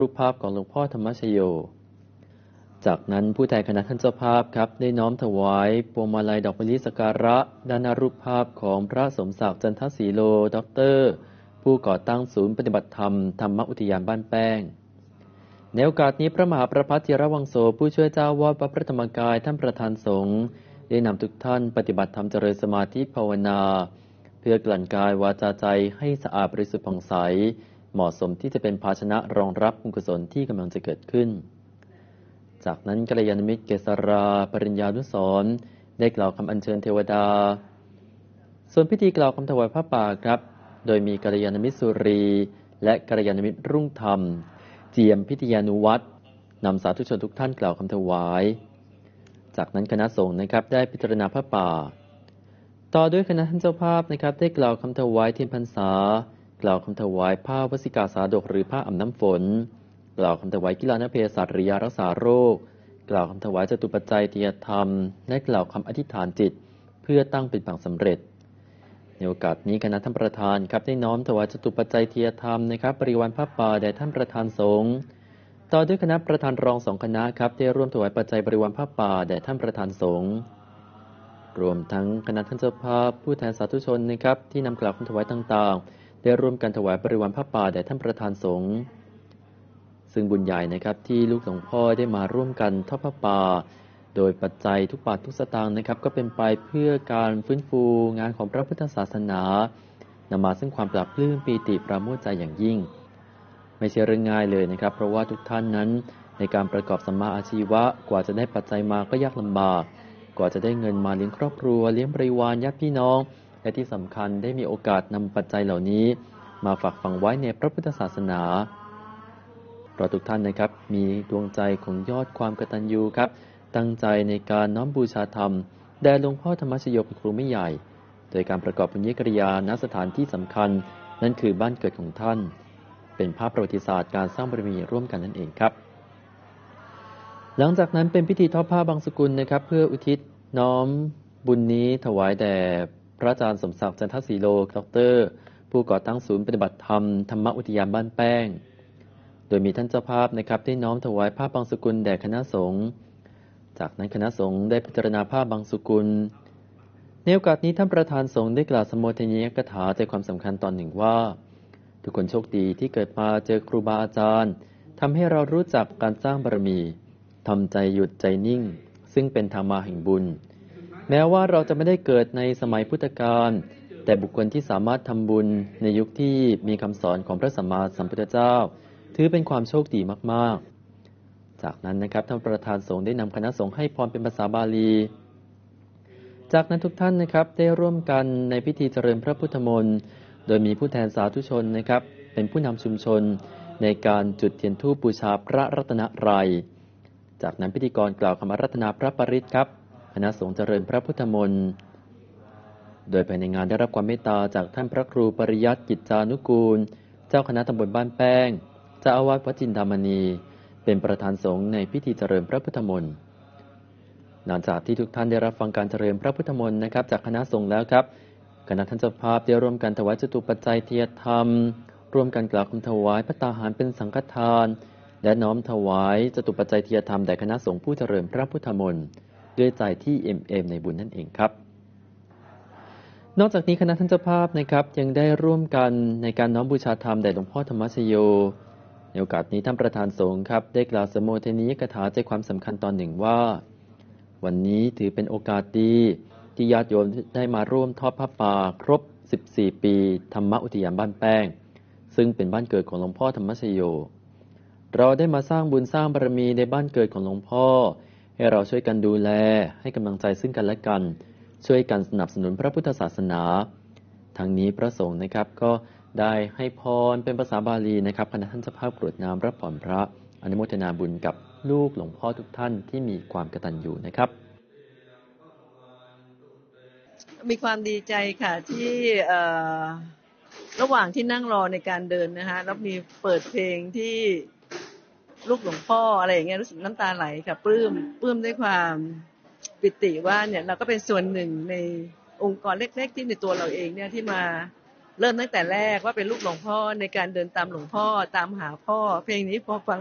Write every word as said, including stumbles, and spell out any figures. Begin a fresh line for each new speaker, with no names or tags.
รูปภาพของหลวงพ่อธรรมชโยจากนั้นผู้แทนคณะท่านเจ้าภาพครับได้น้อมถวายพวงมาลัยดอกมะลิสักการะด้านหน้ารูปภาพของพระสมศักดิ์จันทศรีโลด็อกเตอร์ผู้ก่อตั้งศูนย์ปฏิบัติธรรมธรรมอุทยานบ้านแป้งในโอกาสนี้พระมหาประภัตติรวังโสผู้ช่วยเจ้าวาดวัดพระธรรมกายท่านประธานสงฆ์ได้นำทุกท่านปฏิบัติธรรมเจริญสมาธิภาวนาเพื่อกลั่นกายวาจาใจให้สะอาดบริสุทธิ์ผ่องใสเหมาะสมที่จะเป็นภาชนะรองรับบุญกุศลที่กำลังจะเกิดขึ้นจากนั้นกัลยาณมิตรเกษราปริญญานุสรณ์ได้กล่าวคำอัญเชิญเทวดาส่วนพิธีกล่าวคำถวายผ้าป่าครับโดยมีกัลยาณมิตรสุรีและกัลยาณมิตรรุ่งธรรมเจียมพิทยานุวัตรนำสาธุชนทุกท่านกล่าวคำถวายจากนั้นคณะสงฆ์นะครับได้พิจารณาผ้าป่าต่อด้วยคณะท่านเจ้าภาพนะครับได้กล่าวคำถวายเทียนพรรษากล่าวคำถวายผ้าวสิกาสาดกหรือผ้าอ่ำน้ำฝนกล่าวคำถวายกีฬานเภสัชหรือยารักษาโรคกล่าวคำถวายจตุปัจจัยเทียธรรมและกล่าวคำอธิษฐานจิตเพื่อตั้งเป็นฝั่งสำเร็จในโอกาสนี้คณะท่านประธานครับได้น้อมถวายจตุปัจจัยเทียธรรมนะครับบริวารผ้าป่าแด่ท่านประธานสงฆ์ต่อด้วยคณะประธานรองสองคณะครับได้ร่วมถวายปัจจัยบริวารผ้าป่าแด่ท่านประธานสงฆ์รวมทั้งคณะท่านเจ้าภาพผู้แทนสาธุชนนะครับที่นำกล่าวคำถวายต่างๆได้ร่วมกันถวายบริวารผ้าป่าแด่ท่านประธานสงฆ์ซึ่งบุญใหญ่นะครับที่ลูกหลวงพ่อได้มาร่วมกันทอดผ้าป่าโดยปัจจัยทุกบาททุกสตางค์นะครับก็เป็นไปเพื่อการฟื้นฟูงานของพระพุทธศาสนานำมาซึ่งความปรับปลื้มปีติปราโมทใจอย่างยิ่งไม่ใช่เรื่องง่ายเลยนะครับเพราะว่าทุกท่านนั้นในการประกอบสัมมาอาชีวะกว่าจะได้ปัจจัยมาก็ยากลำบากกว่าจะได้เงินมาเลี้ยงครอบครัวเลี้ยงบริวารญาติพี่น้องและที่สำคัญได้มีโอกาสนำปัจจัยเหล่านี้มาฝากฝังไว้ในพระพุทธศาสนาเพราะทุกท่านนะครับมีดวงใจของยอดความกตัญญูครับตั้งใจในการน้อมบูชาธรรมแด่หลวงพ่อธรรมชโยเป็นครูไม่ใหญ่โดยการประกอบบุญญกิริยาณสถานที่สำคัญนั่นคือบ้านเกิดของท่านเป็นภาพประวัติศาสตร์การสร้างบารมีร่วมกันนั่นเองครับหลังจากนั้นเป็นพิธีทอดผ้าบางสกุลนะครับเพื่ออุทิศน้อมบุญนี้ถวายแด่พระอาจารย์สมศักดิ์จันทศรีโลด็อกเตอร์ผู้ก่อตั้งศูนย์ปฏิบัติธรรมธรรมอุทยานบ้านแป้งโดยมีท่านเจ้าภาพนะครับได้น้อมถวายผ้าบางสกุลแด่คณะสงฆ์จากนั้นคณะสงฆ์ได้พิจารณาผ้าบางสกุลในโอกาสนี้ท่านประธานสงฆ์ได้กล่าวสมโภชนียกถาใจความสำคัญตอนหนึ่งว่าทุกคนโชคดีที่เกิดมาเจอครูบาอาจารย์ทำให้เรารู้จักการสร้างบารมีทำใจหยุดใจนิ่งซึ่งเป็นธรรมาแห่งบุญแม้ว่าเราจะไม่ได้เกิดในสมัยพุทธกาลแต่บุคคลที่สามารถทำบุญในยุคที่มีคำสอนของพระสัมมาสัมพุทธเจ้าถือเป็นความโชคดีมากๆจากนั้นนะครับท่านประธานสงฆ์ได้นำคณะสงฆ์ให้พรเป็นภาษาบาลีจากนั้นทุกท่านนะครับได้ร่วมกันในพิธีเจริญพระพุทธมนต์โดยมีผู้แทนสาธุชนนะครับเป็นผู้นำชุมชนในการจุดเทียนธูปบูชาพระรัตนตรัยจากนั้นพิธีกรกล่าวคำอาราธนาพระปริตรครับคณะสงฆ์เจริญพระพุทธมนต์โดยภายในงานได้รับความเมตตาจากท่านพระครูปริยัติกิจจานุกูลเจ้าคณะตำบลบ้านแป้งเจ้าอาวาสวัดจินดามณีเป็นประธานสงฆ์ในพิธีเจริญพระพุทธมนต์หลังจากที่ทุกท่านได้รับฟังการเจริญพระพุทธมนต์นะครับจากคณะสงฆ์แล้วครับคณะท่านเจ้าภาพได้ร่วมกันถวายจตุปัจจัยเทียธรรมร่วมกันกล่าวคำถวายภัตตาหารเป็นสังฆทานและน้อมถวายจตุปัจจัยเทียธรรมแด่คณะสงฆ์ผู้เจริญพระพุทธมนต์ด้วยใจที่เอ็มเอมในบุญนั่นเองครับนอกจากนี้คณะท่านเจ้าภาพนะครับยังได้ร่วมกันในการน้อมบูชาธรรมแด่หลวงพ่อธรรมชโยในโอกาสนี้ท่านประธานสงฆ์ครับได้กล่าวสมโภชนียกถาใจความสำคัญตอนหนึ่งว่าวันนี้ถือเป็นโอกาสดีที่ญาติโยมได้มาร่วมทอดผ้าป่าครบสิบสี่ปีธรรมอุทยานบ้านแป้งซึ่งเป็นบ้านเกิดของหลวงพ่อธรรมชโยเราได้มาสร้างบุญสร้างบารมีในบ้านเกิดของหลวงพ่อให้เราช่วยกันดูแลให้กำลังใจซึ่งกันและกันช่วยกันสนับสนุนพระพุทธศาสนาทั้งนี้พระสงฆ์นะครับก็ได้ให้พรเป็นภาษาบาลีนะครับคณะท่านเจ้าภาพกรวดน้ำรับผ่อนพระอนุโมทนาบุญกับลูกหลวงพ่อทุกท่านที่มีความกตัญญูนะครับ
มีความดีใจค่ะที่ระหว่างที่นั่งรอในการเดินนะคะแล้วมีเปิดเพลงที่ลูกหลวงพ่ออะไรอย่างเงี้ยรู้สึกน้ำตาไหลค่ะปลื้มปลื้มด้วยความปิติว่าเนี่ยเราก็เป็นส่วนหนึ่งในองค์กรเล็กๆที่ในตัวเราเองเนี่ยที่มาเริ่มตั้งแต่แรกว่าเป็นลูกหลวงพ่อในการเดินตามหลวงพ่อตามหาพ่อเพลงนี้พอฟัง